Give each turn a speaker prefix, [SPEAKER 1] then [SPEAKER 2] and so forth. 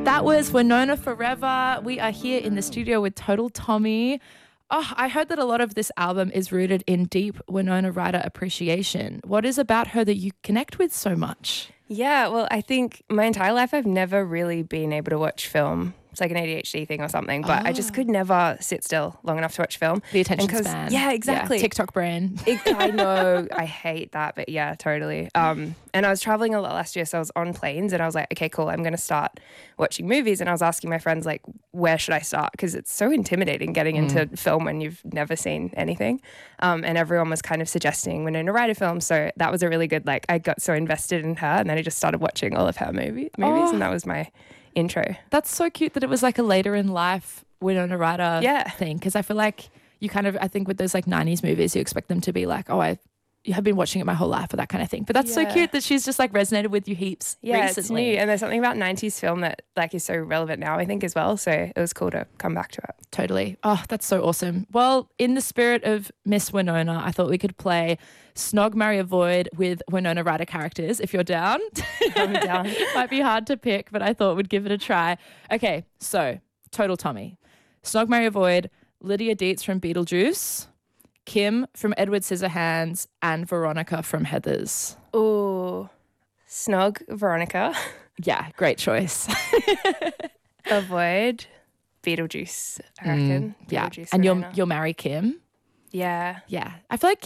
[SPEAKER 1] That was Winona Forever. We are here in the studio with Total Tommy. Oh, I heard that a lot of this album is rooted in deep Winona Ryder appreciation. What is about her that you connect with so much?
[SPEAKER 2] Yeah, well, I think my entire life I've never really been able to watch film. It's like an ADHD thing or something, but I just could never sit still long enough to watch film.
[SPEAKER 1] The attention span.
[SPEAKER 2] Yeah, exactly.
[SPEAKER 1] Yeah, TikTok brain.
[SPEAKER 2] I know. I hate that, but yeah, totally. And I was traveling a lot last year, so I was on planes and I was like, okay, cool, I'm going to start watching movies. And I was asking my friends, like, where should I start? Because it's so intimidating getting into film when you've never seen anything. And everyone was kind of suggesting Winona Ryder films. So that was a really good, like, I got so invested in her and then I just started watching all of her movies and that was my intro.
[SPEAKER 1] That's so cute that it was like a later in life Winona Ryder thing, because I feel like you kind of, I think with those like 90s movies, you expect them to be like, you have been watching it my whole life or that kind of thing. But that's so cute that she's just like resonated with you heaps recently.
[SPEAKER 2] It's new. And there's something about 90s film that like is so relevant now, I think, as well. So it was cool to come back to it.
[SPEAKER 1] Totally. Oh, that's so awesome. Well, in the spirit of Miss Winona, I thought we could play Snog, Marry, Avoid with Winona Ryder characters, if you're down.
[SPEAKER 2] I'm down.
[SPEAKER 1] Might be hard to pick, but I thought we'd give it a try. Okay, so Total Tommy. Snog, Marry, Avoid, Lydia Dietz from Beetlejuice, Kim from Edward Scissorhands, and Veronica from Heathers.
[SPEAKER 2] Ooh, Snog, Veronica.
[SPEAKER 1] Yeah, great choice.
[SPEAKER 2] Avoid, Beetlejuice, I reckon.
[SPEAKER 1] Yeah,
[SPEAKER 2] Beetlejuice,
[SPEAKER 1] and
[SPEAKER 2] Winona.
[SPEAKER 1] you'll marry Kim.
[SPEAKER 2] Yeah.
[SPEAKER 1] Yeah, I feel like